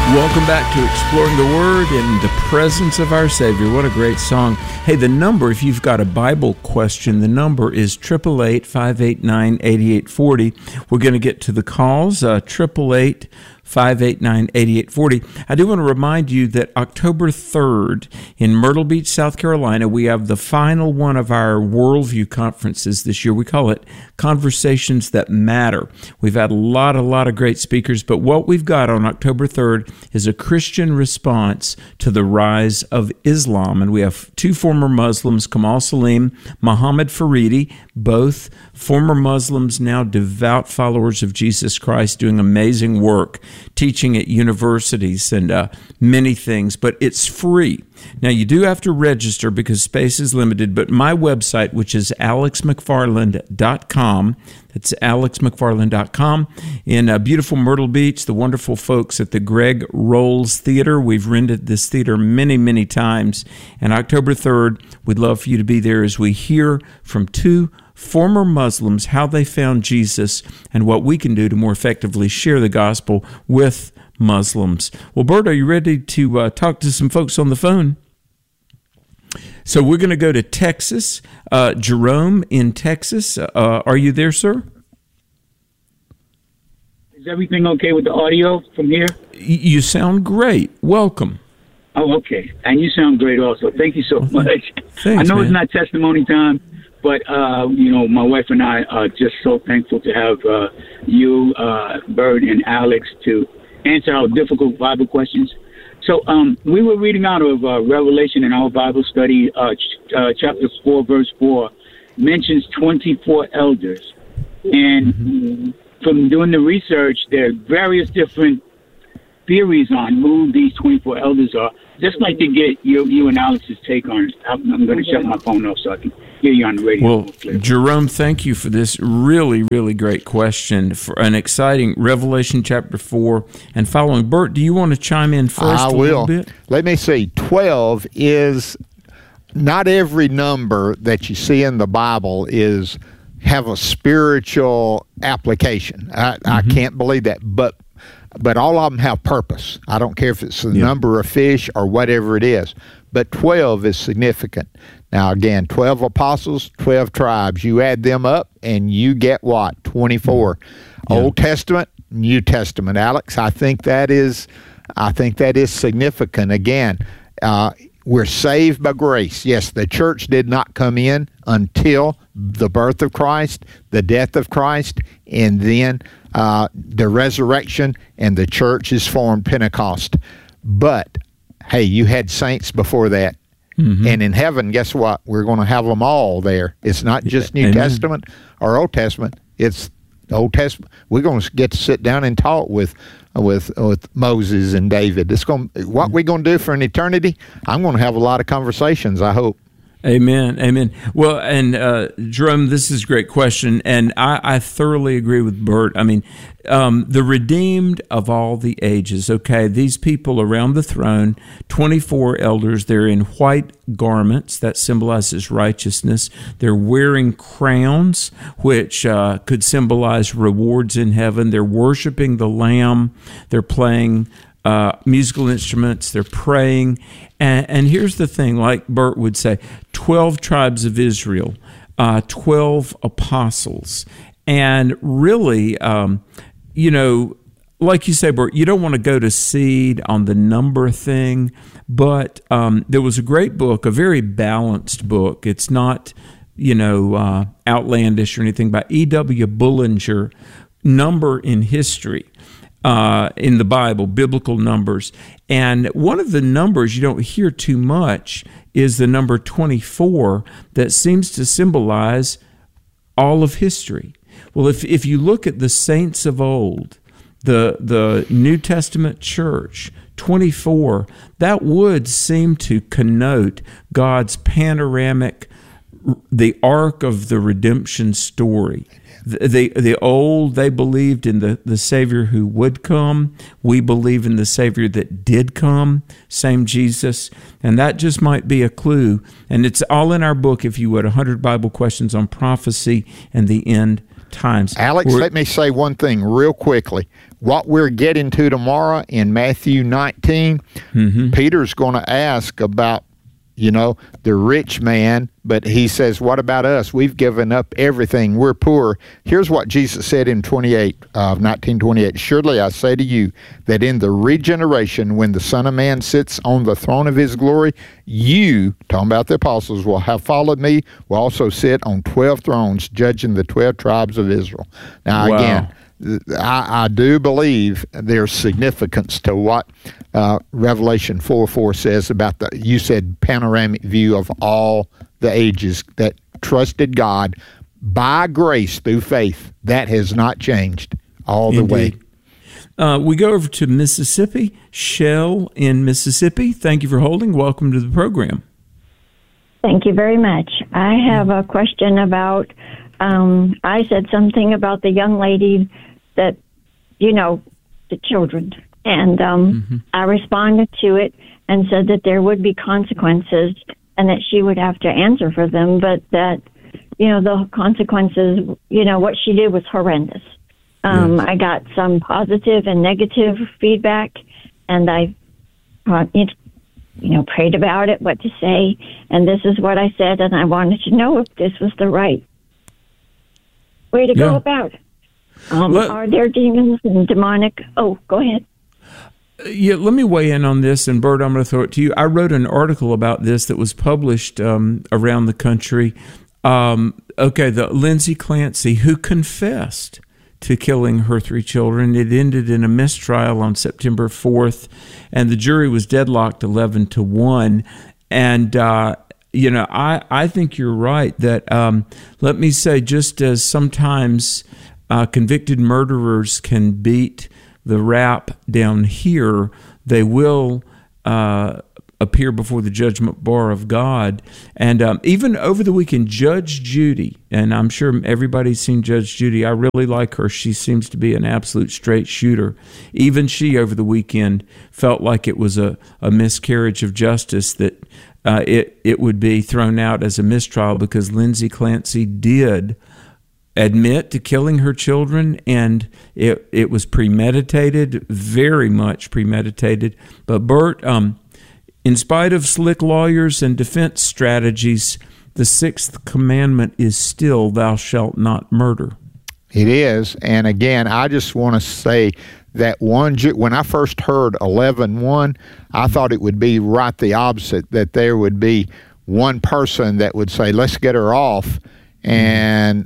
Welcome back to Exploring the Word in the Presence of Our Savior. What a great song. Hey, the number, if you've got a Bible question, the number is 888-589-8840. We're going to get to the calls, 888-589-8840. I do want to remind you that October 3rd in Myrtle Beach, South Carolina, we have the final one of our Worldview conferences this year. We call it Conversations That Matter. We've had a lot of great speakers, but what we've got on October 3rd is a Christian response to the rise of Islam. And we have two former Muslims, Kamal Salim, Muhammad Faridi, both former Muslims, now devout followers of Jesus Christ, doing amazing work, teaching at universities and many things, but it's free. Now, you do have to register because space is limited, but my website, which is alexmcfarland.com, that's alexmcfarland.com, in beautiful Myrtle Beach, the wonderful folks at the Greg Rolls Theater. We've rented this theater many times, and October 3rd, we'd love for you to be there as we hear from two former Muslims, how they found Jesus, and what we can do to more effectively share the gospel with Muslims. Well, Bert, are you ready to talk to some folks on the phone? So we're going to go to Texas. Jerome in Texas. Are you there, sir? Is everything okay with the audio from here? You sound great. Welcome. Oh, okay. And you sound great also. Thank you so much. Thanks, I know man. It's not testimony time, but, my wife and I are just so thankful to have you, Bert, and Alex to answer our difficult Bible questions. So we were reading out of Revelation in our Bible study, chapter 4, verse 4, mentions 24 elders. And from doing the research, there are various different theories on who these 24 elders are. Just like to get you and Alex's take on it. I'm going to shut my phone off so I can hear you on the radio. Well, Jerome, thank you for this really great question, for an exciting Revelation chapter 4 and following. Bert, do you want to chime in first a little bit? Let me see. 12 is not every number that you see in the Bible have a spiritual application. I can't believe that, but all of them have purpose. I don't care if it's the number of fish or whatever it is, but 12 is significant. Now, again, 12 apostles, 12 tribes. You add them up, and you get what? 24. Yeah. Old Testament, New Testament. Alex, I think that is significant. Again, we're saved by grace. Yes, the church did not come in until the birth of Christ, the death of Christ, and then the resurrection, and the church is formed, Pentecost. But, hey, you had saints before that. And in heaven, guess what? We're going to have them all there. It's not just New Testament or Old Testament. It's Old Testament. We're going to get to sit down and talk with Moses and David. What we're going to do for an eternity, I'm going to have a lot of conversations, I hope. Amen. Well, and Jerome, this is a great question, and I thoroughly agree with Bert. I mean, the redeemed of all the ages, okay, these people around the throne, 24 elders, they're in white garments, that symbolizes righteousness. They're wearing crowns, which could symbolize rewards in heaven. They're worshiping the Lamb. They're playing musical instruments, they're praying, and here's the thing, like Bert would say, 12 tribes of Israel, 12 apostles, and really, like you say, Bert, you don't want to go to seed on the number thing, but there was a great book, a very balanced book. It's not, outlandish or anything, by E.W. Bullinger, Number in History. In the Bible, biblical numbers. And one of the numbers you don't hear too much is the number 24 that seems to symbolize all of history. Well, if you look at the saints of old, the New Testament church, 24, that would seem to connote God's panoramic, the arc of the redemption story. The old, they believed in the Savior who would come. We believe in the Savior that did come, same Jesus. And that just might be a clue. And it's all in our book, if you would, 100 Bible Questions on Prophecy and the End times. Alex, let me say one thing real quickly. What we're getting to tomorrow in Matthew 19, Peter's going to ask about, the rich man, but he says, what about us? We've given up everything. We're poor. Here's what Jesus said in 1928. Surely I say to you that in the regeneration, when the Son of Man sits on the throne of his glory, you, talking about the apostles, will have followed me, will also sit on 12 thrones, judging the 12 tribes of Israel. Now, again, I do believe there's significance to what Revelation 4:4 says about you said panoramic view of all the ages that trusted God by grace through faith. That has not changed all the way. We go over to Mississippi. Shell in Mississippi. Thank you for holding. Welcome to the program. Thank you very much. I have a question about, I said something about the young lady that, the children. And I responded to it and said that there would be consequences and that she would have to answer for them, but that, the consequences, what she did was horrendous. I got some positive and negative feedback, and I, prayed about it, what to say, and this is what I said, and I wanted to know if this was the right way to go about it. Are there demons and demonic? Oh, go ahead. Yeah, let me weigh in on this, and Bert, I'm going to throw it to you. I wrote an article about this that was published around the country. The Lindsay Clancy, who confessed to killing her 3 children. It ended in a mistrial on September 4th, and the jury was deadlocked 11-1. And I think you're right that let me say, just as sometimes convicted murderers can beat the rap down here, they will appear before the judgment bar of God. And even over the weekend, Judge Judy, and I'm sure everybody's seen Judge Judy. I really like her. She seems to be an absolute straight shooter. Even she, over the weekend, felt like it was a miscarriage of justice, that it would be thrown out as a mistrial because Lindsay Clancy did admit to killing her children, and it was premeditated, very much premeditated. But Bert, in spite of slick lawyers and defense strategies, the 6th commandment is still, thou shalt not murder. It is. And again, I just want to say that when I first heard 11:1, I thought it would be right the opposite, that there would be one person that would say, let's get her off, and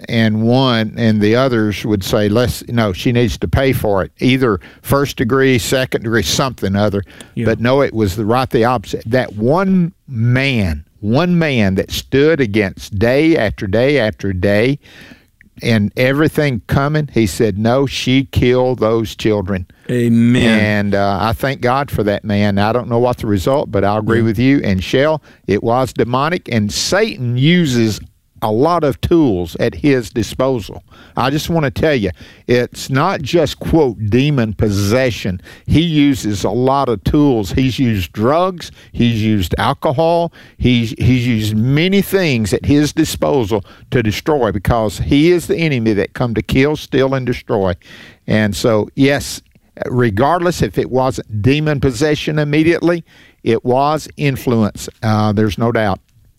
the others would say, she needs to pay for it, either first degree, second degree, something other. Yeah. But no, it was right the opposite. That one man that stood against day after day after day and everything coming, he said, no, she killed those children. Amen. And I thank God for that man. I don't know what the result, but I'll agree with you. And Shell, it was demonic, and Satan uses a lot of tools at his disposal. I just want to tell you, it's not just, quote, demon possession. He uses a lot of tools. He's used drugs. He's used alcohol. He's used many things at his disposal to destroy, because he is the enemy that come to kill, steal, and destroy. And so, yes, regardless if it wasn't demon possession immediately, it was influence. There's no doubt.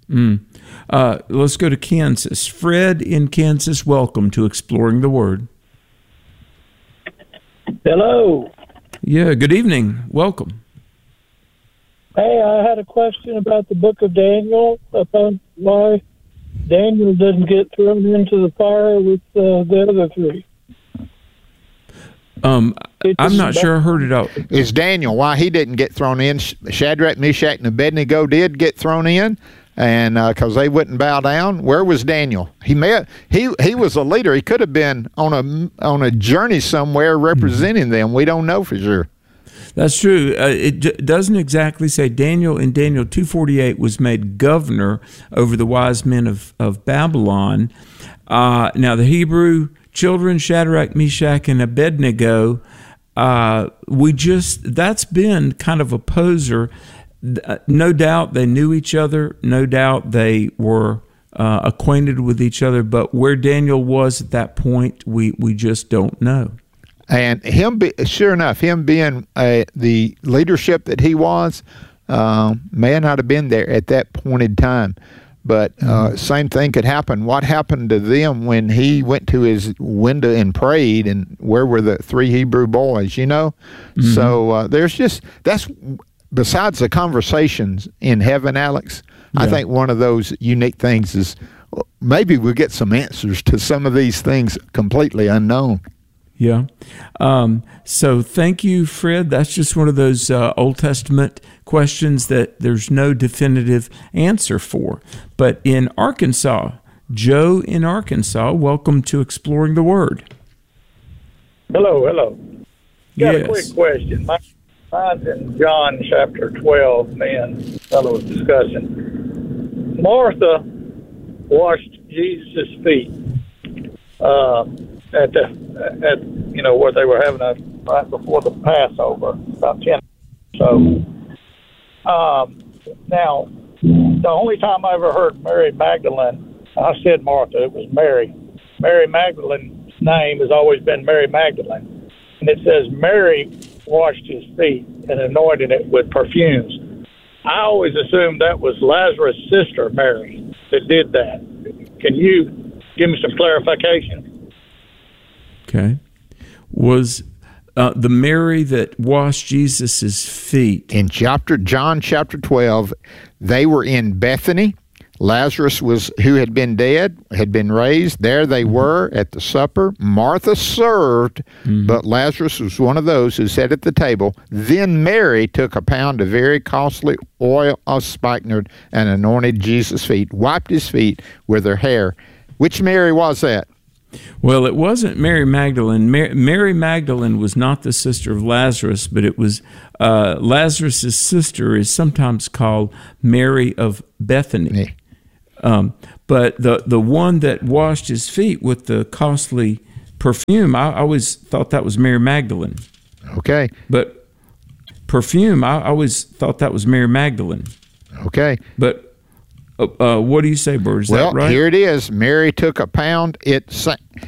Let's go to Kansas. Fred in Kansas, welcome to Exploring the Word. Hello. Yeah, good evening. Welcome. Hey, I had a question about the book of Daniel, about why Daniel didn't get thrown into the fire with the other 3. I'm not sure I heard it out. Is Daniel, why he didn't get thrown in? Shadrach, Meshach, and Abednego did get thrown in, and because they wouldn't bow down. Where was Daniel? He was a leader. He could have been on a journey somewhere representing them. We don't know for sure. That's true. It doesn't exactly say. Daniel in Daniel 2:48 was made governor over the wise men of Babylon. Now the Hebrew children, Shadrach, Meshach, and Abednego, that's been kind of a poser. No doubt they knew each other. No doubt they were acquainted with each other, but where Daniel was at that point, we just don't know. And sure enough, him being the leadership that he was, may not have been there at that point in time. But same thing could happen. What happened to them when he went to his window and prayed, and where were the 3 Hebrew boys, you know? Mm-hmm. So that's besides the conversations in heaven, Alex, yeah. I think one of those unique things is maybe we'll get some answers to some of these things completely unknown. Yeah. So thank you, Fred. That's just one of those Old Testament questions that there's no definitive answer for. But in Arkansas, Joe in Arkansas, welcome to Exploring the Word. Hello. Got yes. a quick question. Mine's in John chapter 12, me and fellow was discussing. Martha washed Jesus' feet. At where they were having right before the Passover, about 10. So now the only time I ever heard Mary Magdalene, I said Martha, it was Mary. Mary Magdalene's name has always been Mary Magdalene, and it says Mary washed his feet and anointed it with perfumes. I always assumed that was Lazarus' sister Mary that did that. Can you give me some clarification? Okay. Was the Mary that washed Jesus' feet? In John chapter 12, they were in Bethany. Lazarus who had been dead, had been raised. There they were at the supper. Martha served, but Lazarus was one of those who sat at the table. Then Mary took a pound of very costly oil of spikenard and anointed Jesus' feet, wiped his feet with her hair. Which Mary was that? Well, it wasn't Mary Magdalene. Mary Magdalene was not the sister of Lazarus, but it was Lazarus' sister is sometimes called Mary of Bethany. But the one that washed his feet with the costly perfume, I always thought that was Mary Magdalene. Okay. But perfume, I always thought that was Mary Magdalene. Okay. But what do you say, Bert? Is that right? Well, here it is. Mary took a pound.